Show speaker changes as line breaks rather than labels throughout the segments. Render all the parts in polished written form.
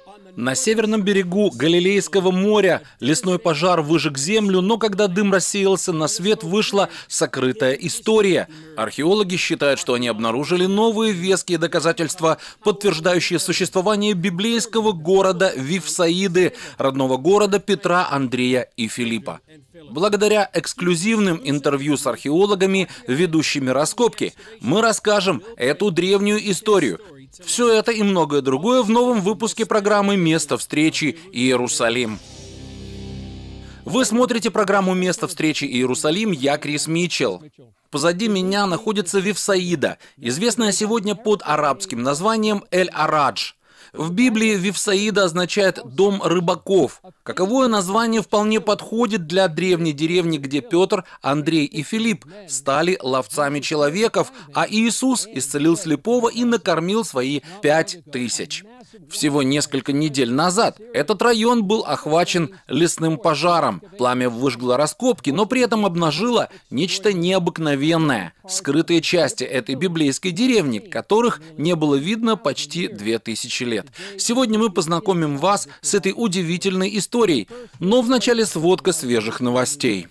На северном берегу Галилейского моря лесной пожар выжег землю, но когда дым рассеялся, на свет вышла сокрытая история. Археологи считают, что они обнаружили новые веские доказательства, подтверждающие существование библейского города Вифсаиды, родного города Петра, Андрея и Филиппа. Благодаря эксклюзивным интервью с археологами, ведущими раскопки, мы расскажем эту древнюю историю. Все это и многое другое в новом выпуске программы «Место встречи Иерусалим». Вы смотрите программу «Место встречи Иерусалим», я Крис Митчелл. Позади меня находится Вифсаида, известная сегодня под арабским названием Эль-Арадж. В Библии Вифсаида означает «дом рыбаков». Каковое название вполне подходит для древней деревни, где Петр, Андрей и Филипп стали ловцами человеков, а Иисус исцелил слепого и накормил свои 5000. Всего несколько недель назад этот район был охвачен лесным пожаром. Пламя выжгло раскопки, но при этом обнажило нечто необыкновенное. Скрытые части этой библейской деревни, которых не было видно почти 2000 лет. Сегодня мы познакомим вас с этой удивительной историей, но вначале сводка свежих новостей.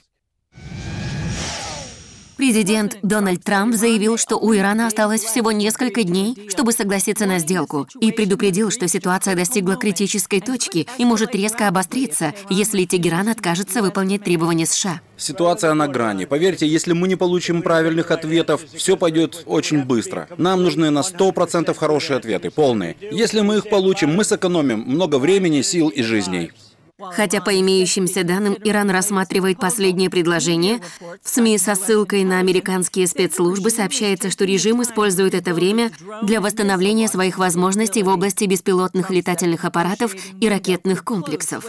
Президент Дональд Трамп заявил, что у Ирана осталось всего несколько дней, чтобы согласиться на сделку, и предупредил, что ситуация достигла критической точки и может резко обостриться, если Тегеран откажется выполнять требования США.
Ситуация на грани. Поверьте, если мы не получим правильных ответов, все пойдет очень быстро. Нам нужны на 100% хорошие ответы, полные. Если мы их получим, мы сэкономим много времени, сил и жизней.
Хотя по имеющимся данным Иран рассматривает последнее предложение, в СМИ со ссылкой на американские спецслужбы сообщается, что режим использует это время для восстановления своих возможностей в области беспилотных летательных аппаратов и ракетных комплексов.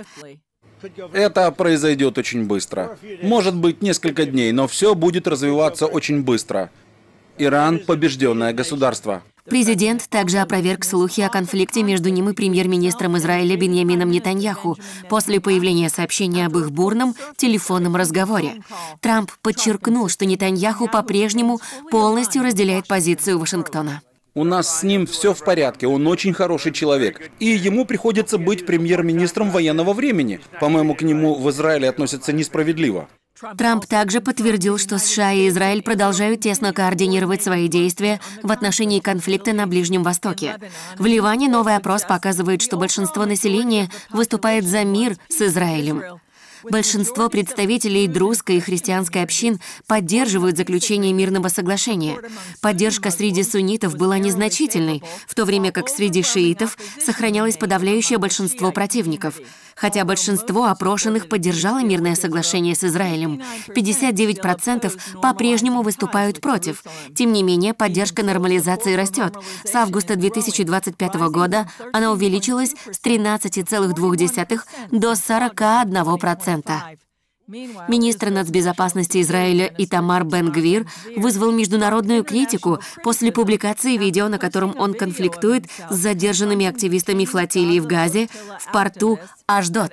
Это произойдет очень быстро. Может быть, несколько дней, но все будет развиваться очень быстро. Иран – побежденное государство.
Президент также опроверг слухи о конфликте между ним и премьер-министром Израиля Биньямином Нетаньяху после появления сообщения об их бурном телефонном разговоре. Трамп подчеркнул, что Нетаньяху по-прежнему полностью разделяет позицию Вашингтона.
У нас с ним все в порядке, он очень хороший человек. И ему приходится быть премьер-министром военного времени. По-моему, к нему в Израиле относятся несправедливо.
Трамп также подтвердил, что США и Израиль продолжают тесно координировать свои действия в отношении конфликта на Ближнем Востоке. В Ливане новый опрос показывает, что большинство населения выступает за мир с Израилем. Большинство представителей друзской и христианской общин поддерживают заключение мирного соглашения. Поддержка среди суннитов была незначительной, в то время как среди шиитов сохранялось подавляющее большинство противников. Хотя большинство опрошенных поддержало мирное соглашение с Израилем, 59% по-прежнему выступают против. Тем не менее, поддержка нормализации растет. С августа 2025 года она увеличилась с 13,2% до 41%. Министр нацбезопасности Израиля Итамар Бен-Гвир вызвал международную критику после публикации видео, на котором он конфликтует с задержанными активистами флотилии в Газе в порту Ашдод.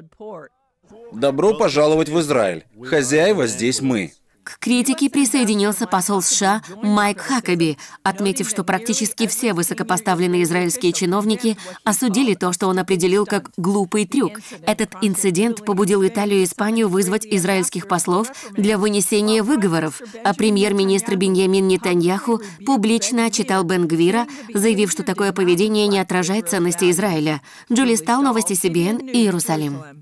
Добро пожаловать в Израиль. Хозяева здесь мы.
К критике присоединился посол США Майк Хакаби, отметив, что практически все высокопоставленные израильские чиновники осудили то, что он определил как глупый трюк. Этот инцидент побудил Италию и Испанию вызвать израильских послов для вынесения выговоров, а премьер-министр Биньямин Нетаньяху публично отчитал Бен-Гвира, заявив, что такое поведение не отражает ценности Израиля. Джули Стал, новости CBN, Иерусалим.